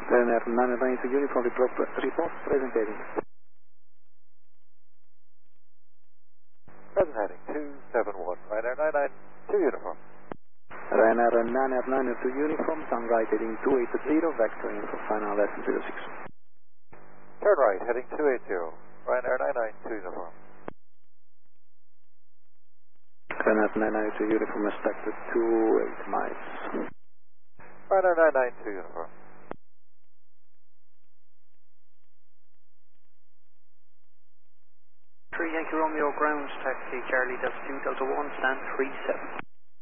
Ryanair 992 uniform report present heading. Present heading 271, Ryanair 992 uniform. Ryanair 992 uniform, turn right heading 280, vector info final lesson 06. Turn right heading 280, Ryanair 992 uniform. Ryanair 992 uniform expected 28 miles. Ryanair 992 uniform. Yankee Romeo ground taxi Charlie Delta 2 Delta 1 stand 37.